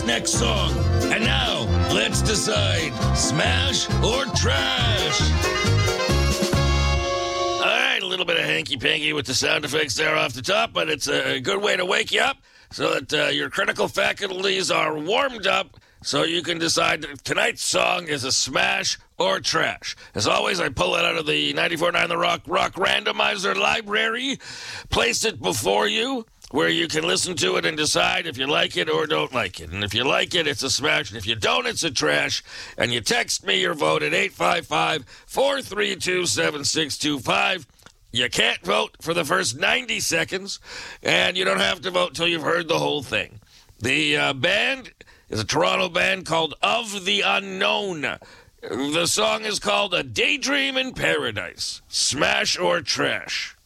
Next song. And now, let's decide, smash or trash? All right, a little bit of hanky-panky with the sound effects there off the top, but it's a good way to wake you up so that your critical faculties are warmed up so you can decide that tonight's song is a smash or trash. As always, I pull it out of the 94.9 The Rock Randomizer library, place it before you, where you can listen to it and decide if you like it or don't like it. And if you like it, it's a smash. And if you don't, it's a trash. And you text me your vote at 855-432-7625. You can't vote for the first 90 seconds, and you don't have to vote till you've heard the whole thing. The band is a Toronto band called Of the Unknown. The song is called A Daydream in Paradise. Smash or trash?